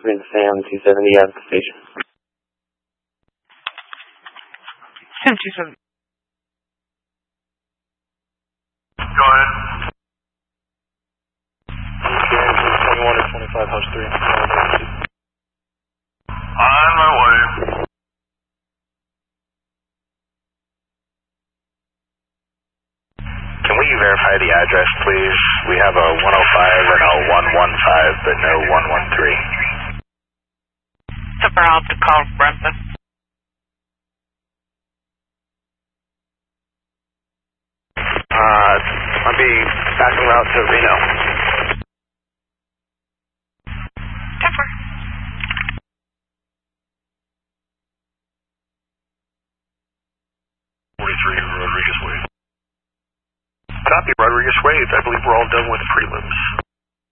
Ring Sam 270 at the station. Sam 270. Go ahead. 21 to 25, house 3. On my way. Can we verify the address, please? We have a 105 and a 115, but no 113. Super, I'll have to call Brentford. I'll be backing out to Reno. Super. Rodriguez Wade. Copy, Rodriguez Wade. I believe we're all done with prelims.